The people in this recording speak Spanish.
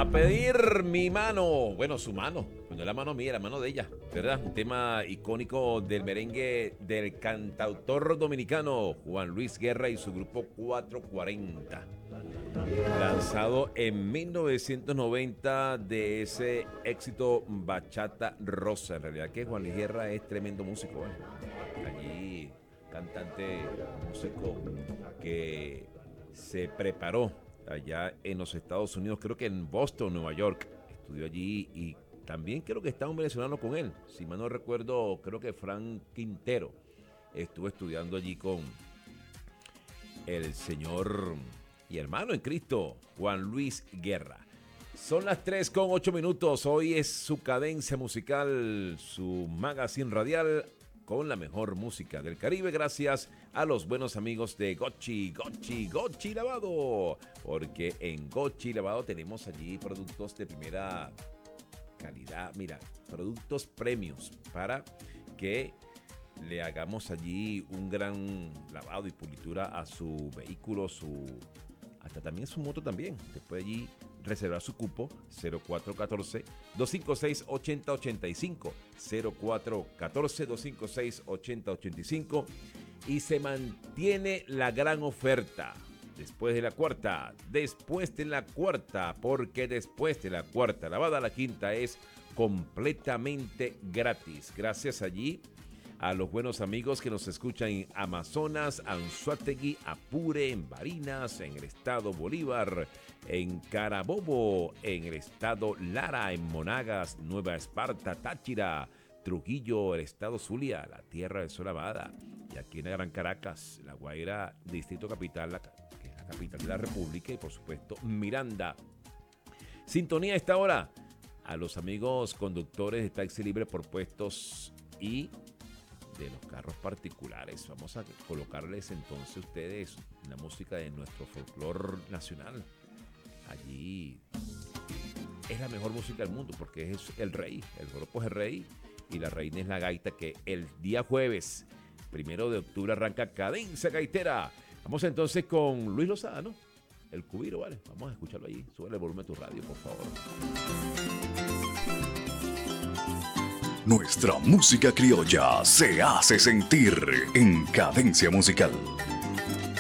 A pedir mi mano, bueno, su mano, no es la mano mía, la mano de ella, ¿verdad? Un tema icónico del merengue del cantautor dominicano Juan Luis Guerra y su grupo 440. Lanzado en 1990 de ese éxito Bachata Rosa. En realidad que Juan Luis Guerra es tremendo músico, ¿eh? Allí, cantante, músico que se preparó allá en los Estados Unidos, creo que en Boston, Nueva York. Estudió allí y también creo que está un venezolano con él. Si mal no recuerdo, creo que Frank Quintero estuvo estudiando allí con el señor y hermano en Cristo, Juan Luis Guerra. Son las 3:08. Hoy es su cadencia musical, su magazine radial con la mejor música del Caribe, gracias a los buenos amigos de Gochi Lavado. Porque en Gochi Lavado tenemos allí productos de primera calidad. Mira, productos premios para que le hagamos allí un gran lavado y pulitura a su vehículo, hasta también su moto también. Después allí reservar su cupo 0414-256-8085, 0414-256-8085, y se mantiene la gran oferta después de la cuarta, porque después de la cuarta lavada, la quinta es completamente gratis. Gracias allí a los buenos amigos que nos escuchan en Amazonas, Anzoátegui, Apure, en Barinas, en el estado Bolívar, en Carabobo, en el estado Lara, en Monagas, Nueva Esparta, Táchira, Trujillo, el estado Zulia, la tierra de Sol Amada, y aquí en la Gran Caracas, La Guaira, Distrito Capital, que es la capital de la República, y por supuesto Miranda. Sintonía a esta hora a los amigos conductores de Taxi Libre por puestos y de los carros particulares. Vamos a colocarles entonces a ustedes la música de nuestro folclore nacional. Allí es la mejor música del mundo porque es el rey, el joropo es el rey y la reina es la gaita, que el día jueves 1 de octubre arranca Cadencia Gaitera. Vamos entonces con Luis Lozano, el cubiro, ¿vale? Vamos a escucharlo allí. Sube el volumen a tu radio, por favor. Nuestra música criolla se hace sentir en Cadencia Musical.